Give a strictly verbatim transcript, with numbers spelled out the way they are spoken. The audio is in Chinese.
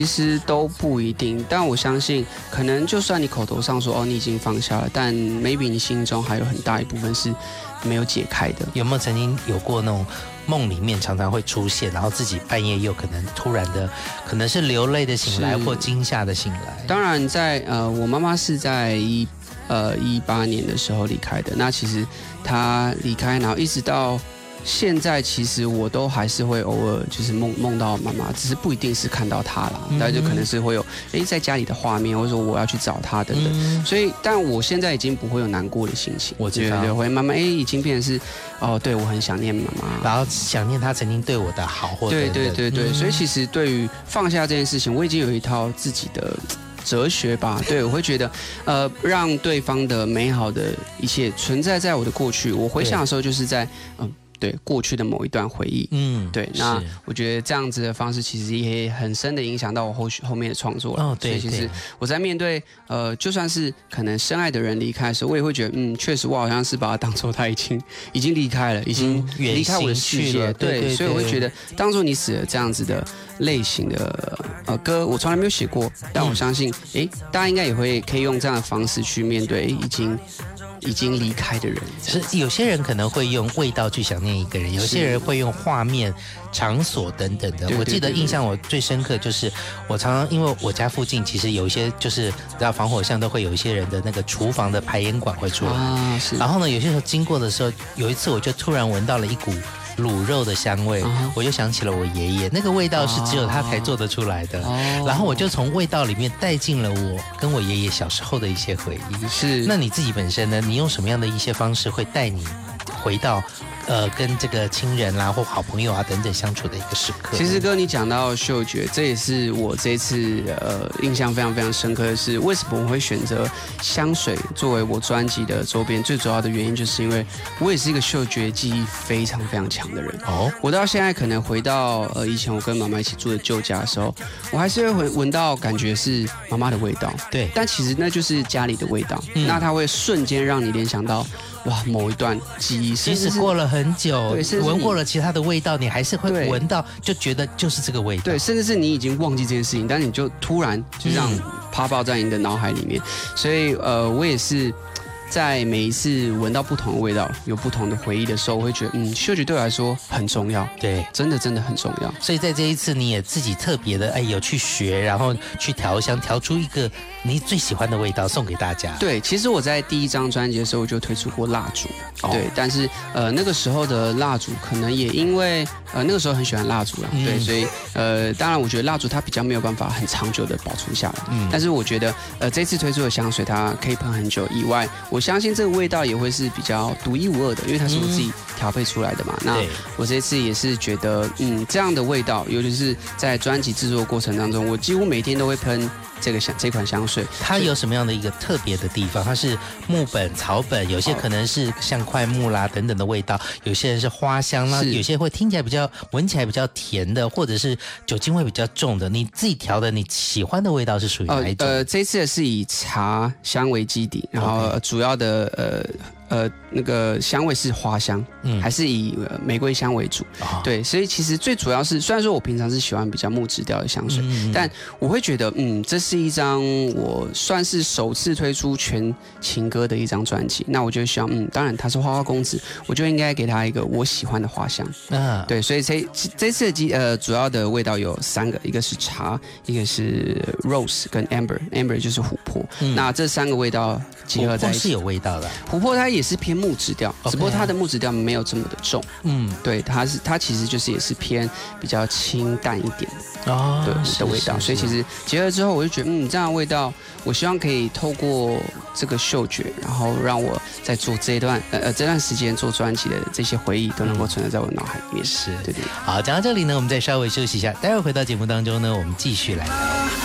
其实都不一定，但我相信，可能就算你口头上说哦你已经放下了，但 maybe 你心中还有很大一部分是没有解开的。 有没有曾经有过那种梦里面常常会出现，然后自己半夜又可能突然的，可能是流泪的醒来或惊吓的醒来？ 当然在，呃，我妈妈是在一呃一八年的时候离开的，那其实她离开，然后一直到现在其实我都还是会偶尔就是梦梦到妈妈，只是不一定是看到她啦，但就可能是会有哎在家里的画面，或者说我要去找她等等。嗯、所以，但我现在已经不会有难过的心情， 我知道， 对，会慢慢哎已经变成是哦，对我很想念妈妈， 然后想念她曾经对我的好，或对对对对，嗯、所以其实对于放下这件事情，我已经有一套自己的哲学吧，对，我会觉得，呃，让对方的美好的一切存在在我的过去，我回想的时候就是在嗯。呃对过去的某一段回忆，嗯，对，那我觉得这样子的方式其实也很深的影响到我后续后面的创作了。哦，对，所以其实我在面对呃，就算是可能深爱的人离开的时候，我也会觉得，嗯，确实我好像是把他当作他已经已经离开了，已经离开我的世界，嗯、对, 对, 对，所以我会觉得，当作你死了这样子的类型的呃歌，我从来没有写过，但我相信，哎、嗯，大家应该也会可以用这样的方式去面对已经。已经离开的人， 是有些人可能会用味道去想念一个人，有些人会用画面、场所等等的。对对对对，我记得印象我最深刻就是，我常常因为我家附近其实有一些就是知道防火巷都会有一些人的那个厨房的排烟管会出来，啊、然后呢，有些时候经过的时候，有一次我就突然闻到了一股卤肉的香味，uh-huh. 我就想起了我爷爷，那个味道是只有他才做得出来的。Uh-huh. 然后我就从味道里面带进了我跟我爷爷小时候的一些回忆。 是， 那你自己本身呢？你用什么样的一些方式会带你回到呃跟这个亲人啦、啊、或好朋友啊等等相处的一个时刻？ 其实哥，你讲到嗅觉，这也是我这次呃印象非常非常深刻的是，为什么我会选择香水作为我专辑的周边？最主要的原因就是因为我也是一个嗅觉记忆非常非常强的人。哦，我到现在可能回到呃以前我跟妈妈一起住的旧家的时候，我还是会闻闻到感觉是妈妈的味道。 对， 但其实那就是家里的味道，嗯、那它会瞬间让你联想到。哇，某一段记忆， 即使过了很久，闻过了其他的味道，你还是会闻到，就觉得就是这个味道。 对，甚至是你已经忘记这件事情，但是你就突然就这样趴爆在你的脑海里面。所以，呃，我也是在每一次闻到不同的味道，有不同的回忆的时候，我会觉得，嗯，嗅觉对我来说很重要。 对， 真的真的很重要。 所以在这一次，你也自己特别的，哎，有去学，然后去调香，调出一个你最喜欢的味道送给大家。 对，其实我在第一张专辑的时候就推出过蜡烛，哦、对，但是呃那个时候的蜡烛可能也因为呃那个时候很喜欢蜡烛啦，嗯、对，所以呃当然我觉得蜡烛它比较没有办法很长久的保存下来，嗯，但是我觉得呃这次推出的香水它可以喷很久以外，我相信这个味道也会是比较独一无二的，因为它是我自己调配出来的嘛。嗯、那我这次也是觉得嗯这样的味道，尤其是在专辑制作过程当中，我几乎每天都会喷。这个香这款香水， 它有什么样的一个特别的地方？它是木本、草本，有些可能是像块木啦等等的味道，有些人是花香啦，有些会听起来比较闻起来比较甜的，或者是酒精味比较重的。你自己调的，你喜欢的味道是属于哪一种？ 呃，这次是以茶香为基底，然后主要的呃。呃，那个香味是花香，嗯，还是以、呃、玫瑰香为主、哦，对，所以其实最主要是，虽然说我平常是喜欢比较木质调的香水，嗯、但我会觉得，嗯，这是一张我算是首次推出全情歌的一张专辑，那我就希望，嗯，当然他是花花公子，我就应该给他一个我喜欢的花香，啊，对，所以这这次的基呃主要的味道有三个，一个是茶，一个是 rose 跟 amber，amber 就是琥珀、嗯，那这三个味道结合在一起， 琥珀是有味道的， 琥珀它也。也是偏木质调， okay. 只不过它的木质调没有这么的重。嗯，对，它是它其实就是也是偏比较清淡一点的哦对的味道，所以其实结合之后，我就觉得嗯，这样的味道，我希望可以透过这个嗅觉，然后让我在做这一段呃呃这段时间做专辑的这些回忆都能够存在在我的脑海里面。 是， 对对。 好，讲到这里呢，我们再稍微休息一下，待会回到节目当中呢，我们继续来聊。